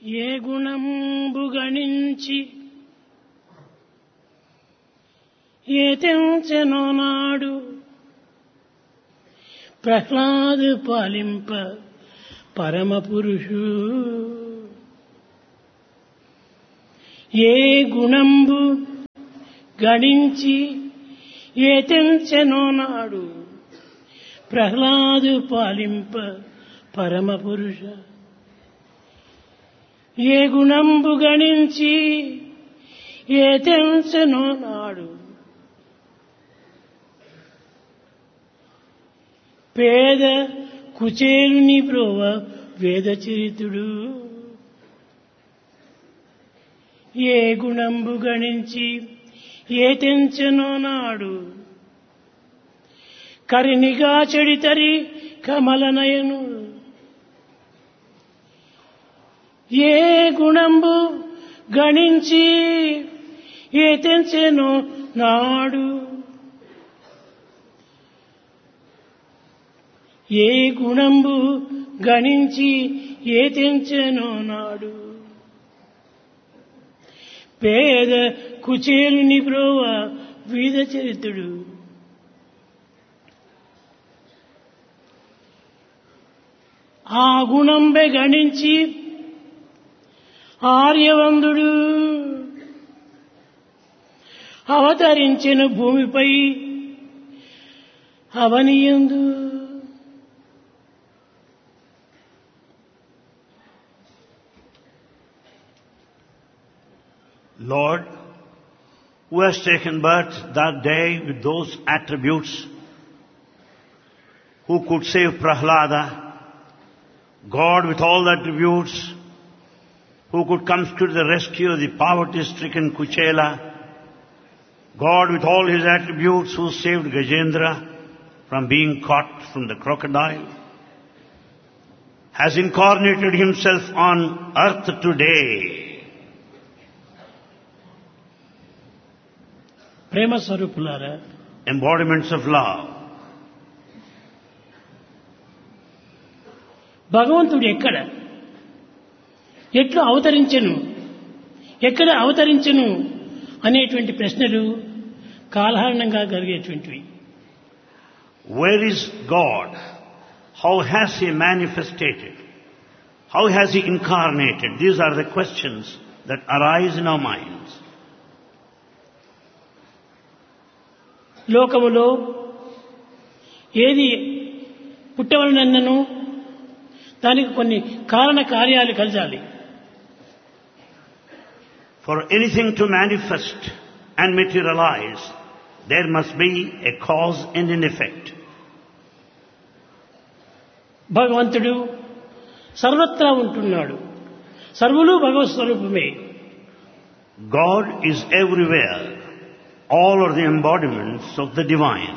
ఏ గుణంబు గణించి ఏ తెంచెనో నాడు ప్రహ్లాదు పాలింప పరమ పురుషు. ఏ గుణంబు గణించి ఏ తెంచెనో నాడు ప్రహ్లాదు పాలింప పరమ పురుష. ఏ గుణంబు గణించి ఏ తెంచెనో నాడు పేద కుచేలుని బ్రోవ వేదచరితుడు. ఏ గుణంబు గణించి ఏ తెంచెనో నాడు కరినిగా చెడితరి కమలనయను. ఏ గుణంబు గణించి ఏ తెంచెనో నాడు ఏ గుణంబు గణించి ఏ తెంచెనో నాడు పేద కుచేలుని బ్రోవ వీధచరితుడు. ఆ గుణంబె గణించి ఆర్యవందుడు అవతరించిన భూమిపై అవనియందు. Lord, who has taken birth that day with those attributes, who could save Prahlada, God with all the attributes, who could come to the rescue of the poverty-stricken Kuchela, God with all his attributes who saved Gajendra from being caught from the crocodile, has incarnated himself on earth today. ప్రేమ స్వరూపులారా, Embodiments of love. భగవంతుడు ఎట్లా అవతరించెను, ఎక్కడ అవతరించెను అనేటువంటి ప్రశ్నలు కాలహరణంగా కలిగేటువంటివి. Where is God? How has he manifested? How has he incarnated? These are the questions that arise in our minds. లోకములో ఏది పుట్టవలనన్నను దానికి కొన్ని కారణ కార్యాలు కలగాలి. For anything to manifest and materialize, there must be a cause and an effect. భగవంతుడు సర్వత్రా ఉంటున్నాడు. సర్వులు భగవత్ స్వరూపమే. God is everywhere. All are the embodiments of the divine.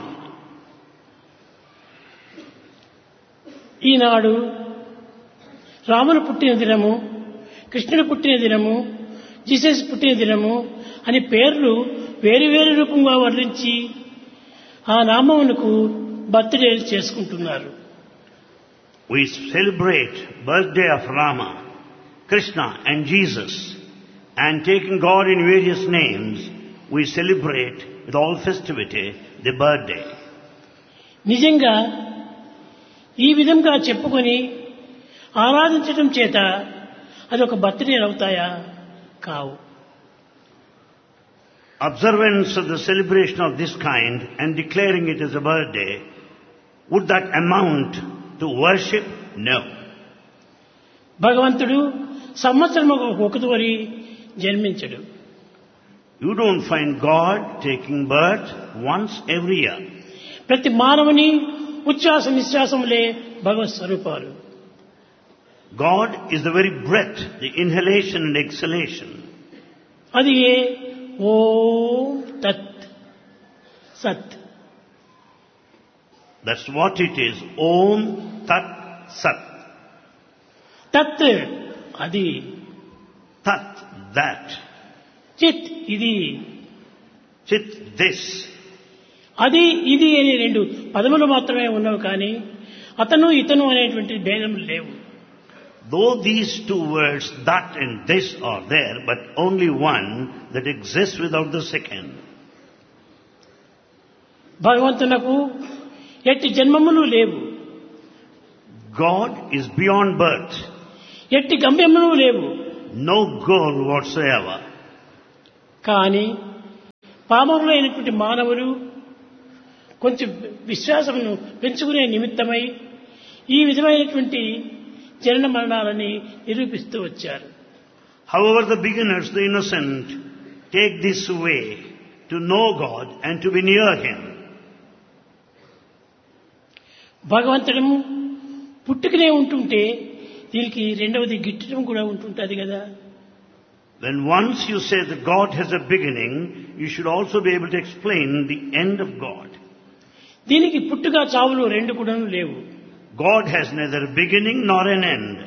ఈనాడు రాముడు పుట్టిన దినము, కృష్ణుడు పుట్టిన దినము, జీసస్ పుట్టిన దినము అని పేర్లు వేరు వేరు రూపంగా వర్ణించి ఆ నామమునకు బర్త్డేలు చేసుకుంటున్నారు. We celebrate birthday of Rama, Krishna and Jesus, and taking God in various names, we celebrate with all festivity the birthday. నిజంగా ఈ విధంగా చెప్పుకొని ఆరాధించడం చేత అదొక బర్త్డే అవుతాయా? కావు. Observance of the celebration of this kind and declaring it as a birthday, would that amount to worship? No. భగవంతుడు సంవత్సరం ఒకసారి జన్మించడు. You don't find God taking birth once every year. ప్రతి మానవుని ఉచ్ఛ్వాస నిశ్వాసములే భగవత్ స్వరూపాలు. God is the very breath, the inhalation and exhalation. అది ఏ ఓం తత్ సత్. That's what it is. Om Tat Sat. తత్ అది, Tat that. చిత్ ఇది, Chit this. అది ఇది అనే రెండు పదములు మాత్రమే ఉన్నవి కానీ అతను ఇతను అనేటువంటి భేదములు లేవు. Though these two words, that and this, are there, but only one that exists without the second. భగవంతునకు ఎట్టి జన్మములు లేవు, God is beyond birth, ఎట్టి గమ్యములు లేవు. no goal whatsoever. కానీ పామరులైనటువంటి మానవులు కొంచెం విశ్వాసమును పెంచుకునే నిమిత్తమై ఈ విధమైనటువంటి జనన మరణాలని నిరూపిస్తూ వచ్చారు. However, the beginners, the innocent, take this way to know God and to be near Him. భగవంతుడము పుట్టుకనే ఉంటుంటే దీనికి రెండవది గిట్టడం కూడా ఉంటుంటుంది కదా. When once you say that God has a beginning, you should also be able to explain the end of God. దీనికి పుట్టుక చావులు రెండు కూడా లేవు. God has neither a beginning nor an end.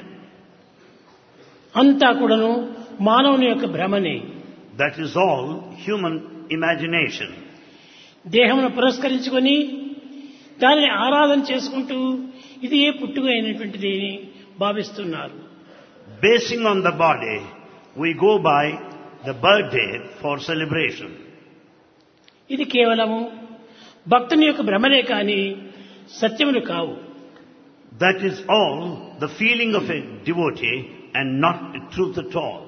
అంతా కూడాను మానవుని యొక్క భ్రమనే. That is all human imagination. దేహమును పురస్కరించుకొని దానిని ఆరాధన చేసుకుంటూ ఇది ఏ పుట్టుక అయినటువంటిది అని భావిస్తున్నారు. Basing on the body, we go by the birthday for celebration. ఇది కేవలము భక్తుని యొక్క భ్రమలే కానీ సత్యములు కావు. That is all the feeling of a devotee and not the truth at all.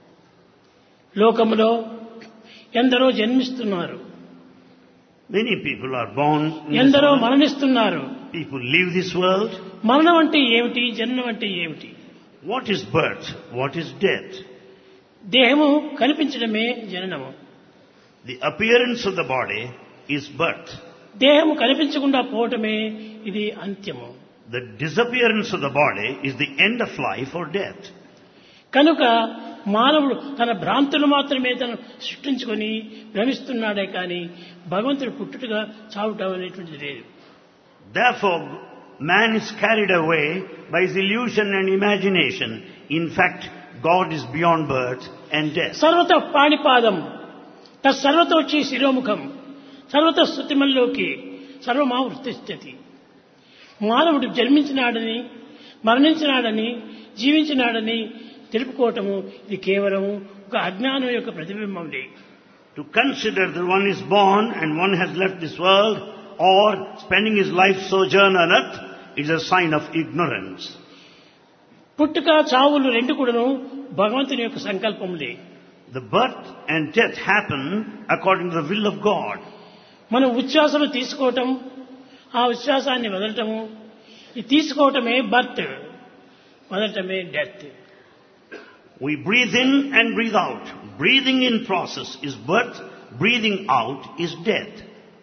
లోకములో ఎందరో జన్మిస్తున్నారు, Many people are born in this ఎందరో world. మరణిస్తున్నారు. People leave this world. మరణం అంటే ఏమిటి, జననం అంటే ఏమిటి? What is birth? What is death? దేహము కనిపించడమే జననము. The appearance of the body is birth. దేహము కనిపించకుండా పోవటమే ఇది అంత్యము. The disappearance of the body is the end of life or death. కనుక మానవుడు తన భ్రాంతులు మాత్రమే తను సృష్టించుకొని భ్రమిస్తున్నాడే కానీ భగవంతుడు పుట్టుటగా చావుటం అనేటువంటిది లేదు. Therefore, man is carried away by his illusion and imagination. In fact, God is beyond birth and death. సర్వత పాణిపాదం తత్సర్వతోచి శిరోముఖం సర్వత స్తుతిమల్లోకి సర్వమావృతిష్టతి. మానవుడు జన్మించినాడని, మరణించినాడని, జీవించినాడని తెలుపుకోవటము ఇది కేవలం ఒక అజ్ఞానం యొక్క ప్రతిబింబంలే. To consider that one is born and one has left this world or spending his life sojourn on earth is a sign of ignorance. పుట్టుక చావులు రెండు కూడాను భగవంతుని యొక్క సంకల్పములే. The birth and death happen according to the will of God. మనం ఉచ్ఛ్వాసము తీసుకోవటం, ఆ ఉచ్ఛ్వాసాన్ని వదలటము, ఈ తీసుకోవటమే birth, వదలటమే death. We breathe in and breathe out. Breathing in process is birth, breathing out is death.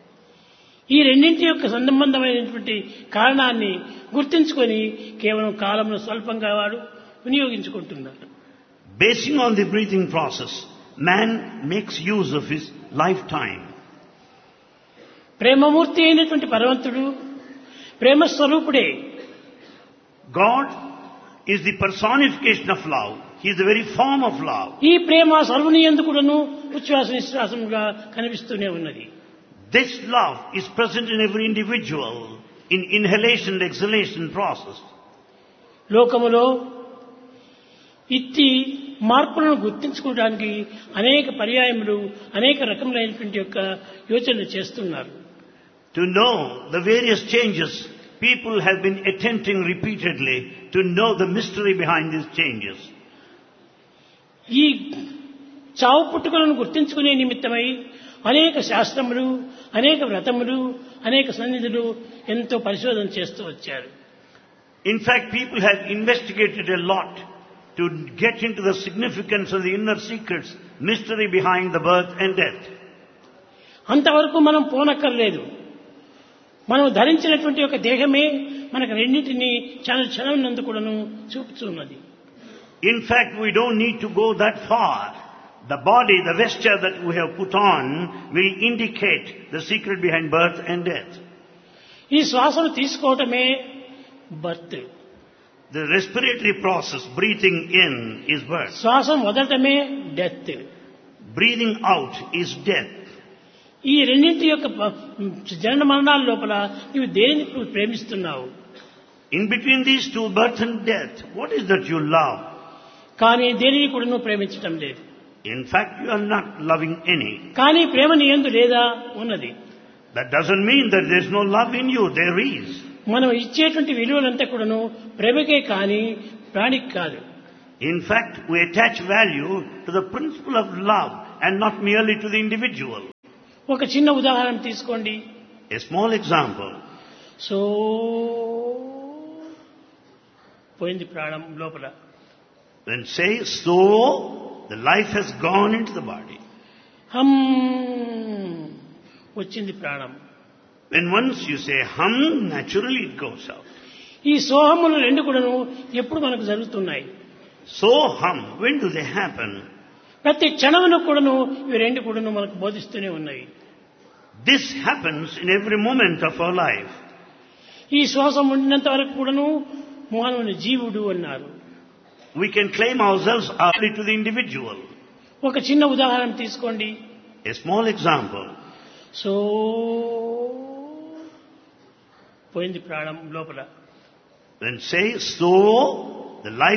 ఈ రెండింటి యొక్క సంబంధమైనటువంటి కారణాన్ని గుర్తించుకొని కేవలం కాలంలో స్వల్పంగా వాడు వినియోగించుకుంటున్నాడు. Basing on the breathing process, man makes use of his lifetime. ప్రేమమూర్తి అయినటువంటి భగవంతుడు ప్రేమస్వరూపుడే. God is the personification of love. He is the very form of love. ఈ ప్రేమ సర్వుని యందు కూడాను ఉచ్ఛ్వాస నిశ్వాసముగా కనిపిస్తూనే ఉన్నది. This love is present in every individual in inhalation and exhalation process. లోకములో ఇట్టి మార్పులను గుర్తించుకోవడానికి అనేక పర్యాయములు అనేక రకములైనటువంటి యొక్క యోచనలు చేస్తున్నారు. To know the various changes, people have been attempting repeatedly to know the mystery behind these changes. ఈ చావు పుట్టుకలను గుర్తించుకునే నిమిత్తమై అనేక శాస్త్రములు, అనేక వ్రతములు, అనేక సన్నిధులు ఎంతో పరిశోధన చేస్తూ వచ్చారు. In fact, people have investigated a lot to get into the significance of the inner secrets, mystery behind the birth and death. అంతవరకు మనం పోనక్కర్లేదు. మనం ధరించినటువంటి ఒక దేహమే మనకు రెండింటినీ క్షణం నందు కూడాను చూపుతున్నది. In fact, we don't need to go that far. The body, the vesture that we have put on will indicate the secret behind birth and death. ఈ శ్వాసను తీసుకోవటమే birth. The respiratory process, breathing in, is birth. శ్వాసం వదలటమే death. Breathing out is death. ఈ రెండింటి యొక్క జనన మరణాల లోపల నీవు దేనిని ప్రేమిస్తున్నావు? In between these two, birth and death, what is that you love? కానీ దేనిని కూడా నువ్వు ప్రేమించటం లేదు. In fact, you are not loving any. కానీ ప్రేమ నీ యందు లేదా? ఉన్నది. That doesn't mean that there is no love in you. There is. మనం ఇచ్చేటువంటి విలువలంతా కూడాను ప్రేమకే కానీ ప్రాణికి కాదు. In fact, we attach value to the principle of love and not merely to the individual. ఒక చిన్న ఉదాహరణ తీసుకోండి. A small example. సో పోయింది ప్రాణం లోపల. When say so, the life has gone into the body. హమ్ వచ్చింది ప్రాణం. When once you say hum, naturally it goes out. ఈ సోహములు రెండు కూడాను ఎప్పుడు మనకు జరుగుతున్నాయి? So hum, when do they happen? ప్రతి క్షణమును కూడాను ఇవి రెండు కూడాను మనకు బోధిస్తూనే ఉన్నాయి. This happens in every moment of our life. ఈ శ్వాసం ఉండినంత వరకు కూడాను మానవుని జీవుడు అన్నారు. We can claim ourselves only to the individual. ఒక చిన్న ఉదాహరణ తీసుకోండి. A small example. సో పోయింది ప్రాణం లోపల. When say so, the life